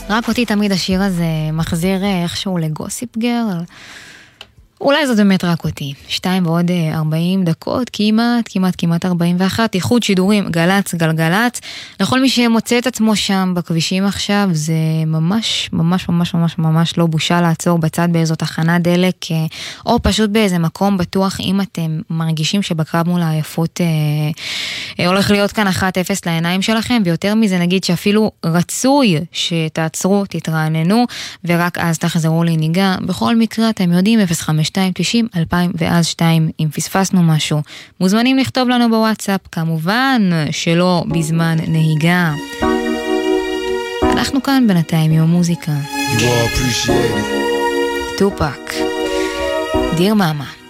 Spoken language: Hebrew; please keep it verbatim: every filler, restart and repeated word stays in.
רק אותי תמיד השיר הזה מחזיר איכשהו לגוסיפ גרל. אולי זאת באמת רק אותי. שתיים ועוד ארבעים דקות, כמעט, כמעט, כמעט ארבעים ואחת, איחוד שידורים, גלץ, גלגלץ. לכל מי שמוצא את עצמו שם בכבישים עכשיו, זה ממש, ממש, ממש, ממש, ממש לא בושה לעצור בצד באיזו תחנת דלק, או פשוט באיזה מקום בטוח, אם אתם מרגישים שבקרב מול העייפות אה, הולך להיות כאן אחת אפס לעיניים שלכם, ויותר מזה נגיד שאפילו רצוי שתעצרו, תתרעננו, ורק אז תחזרו להנהיגה. בכל מקרה, אתם יודעים, אפס חמש שתיים תשעים אלפיים ואז שתיים, אם פספסנו משהו. מוזמנים לכתוב לנו בוואטסאפ, כמובן שלא בזמן נהיגה. אנחנו כאן בינתיים עם המוזיקה. טופק, דיר מאמה.